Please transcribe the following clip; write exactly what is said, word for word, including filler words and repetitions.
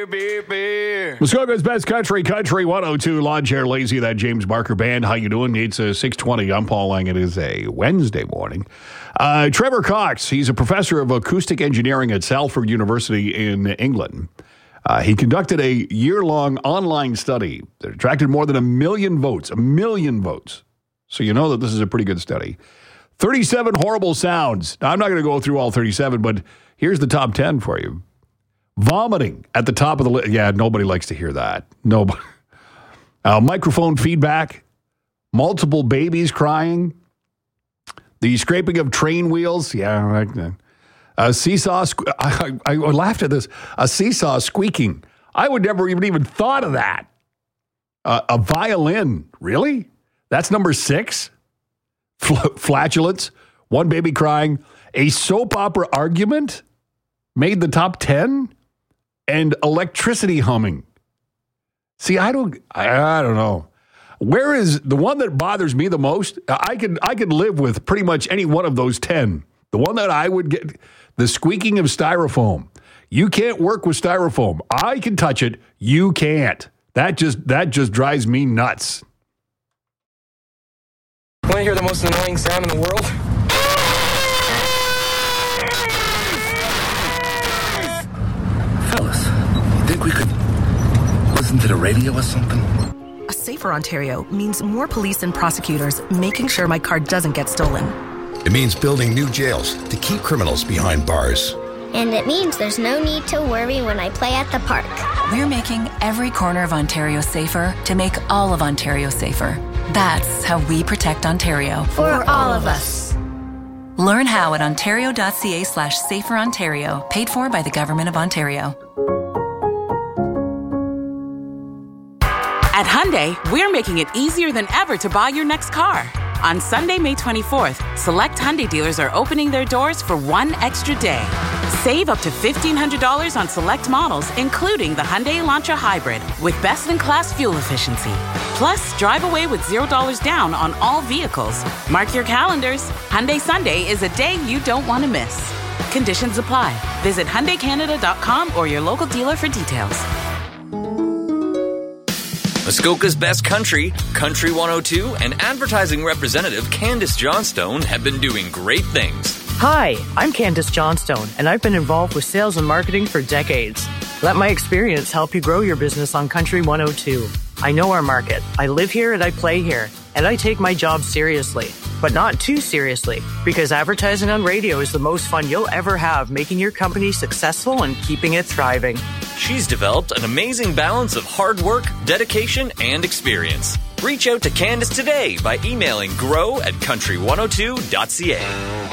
Muskoka's Best Country, Country one oh two, Lawn Chair Lazy, that James Barker Band. How you doing? It's uh, six twenty. I'm Paul Lang. It is a Wednesday morning. Uh, Trevor Cox, he's a professor of acoustic engineering at Salford University in England. Uh, he conducted a year-long online study that attracted more than a million votes, a million votes. So you know that this is a pretty good study. thirty-seven horrible sounds. Now, I'm not going to go through all thirty-seven, but here's the top ten for you. Vomiting at the top of the list. Yeah, nobody likes to hear that. Nobody. Uh, microphone feedback. Multiple babies crying. The scraping of train wheels. Yeah. A seesaw. Sque- I, I, I laughed at this. A seesaw squeaking. I would never even even thought of that. Uh, a violin. Really? That's number six. Fl- flatulence. One baby crying. A soap opera argument made the top ten. And electricity humming. See, I don't, I, I don't know. Where is the one that bothers me the most? I could, I could live with pretty much any one of those ten. The one that I would get, the squeaking of styrofoam. You can't work with styrofoam. I can touch it. You can't. That just, that just drives me nuts. Want to hear the most annoying sound in the world? Fellas, you think we could listen to the radio or something? A safer Ontario means more police and prosecutors making sure my car doesn't get stolen. It means building new jails to keep criminals behind bars. And it means there's no need to worry when I play at the park. We're making every corner of Ontario safer to make all of Ontario safer. That's how we protect Ontario. For, For all, all of us. Learn how at ontario.ca slash safer Ontario. Paid for by the Government of Ontario. At Hyundai, we're making it easier than ever to buy your next car. On Sunday, May twenty-fourth, select Hyundai dealers are opening their doors for one extra day. Save up to fifteen hundred dollars on select models, including the Hyundai Elantra Hybrid, with best-in-class fuel efficiency. Plus, drive away with zero dollars down on all vehicles. Mark your calendars. Hyundai Sunday is a day you don't want to miss. Conditions apply. Visit Hyundai Canada dot com or your local dealer for details. Muskoka's Best Country, Country one oh two, and advertising representative Candace Johnstone have been doing great things. Hi, I'm Candace Johnstone, and I've been involved with sales and marketing for decades. Let my experience help you grow your business on Country one oh two. I know our market. I live here and I play here, and I take my job seriously, but not too seriously, because advertising on radio is the most fun you'll ever have, making your company successful and keeping it thriving. She's developed an amazing balance of hard work, dedication, and experience. Reach out to Candace today by emailing grow at country one oh two dot c a.